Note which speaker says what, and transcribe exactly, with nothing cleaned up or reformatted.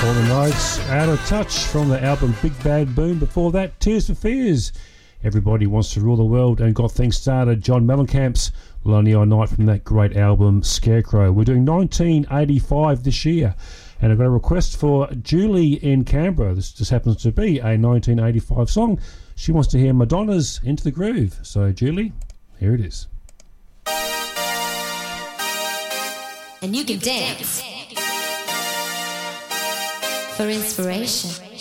Speaker 1: All the Nights, Out of Touch from the album Big Bad Boom. Before that, Tears for Fears, Everybody Wants to Rule the World, and got things started, John Mellencamp's Lonely on Night from that great album Scarecrow. We're doing nineteen eighty-five this year, and I've got a request for Julie in Canberra. This just happens to be a nineteen eighty-five song. She wants to hear Madonna's Into the Groove. So, Julie, here it is.
Speaker 2: And you can dance for inspiration.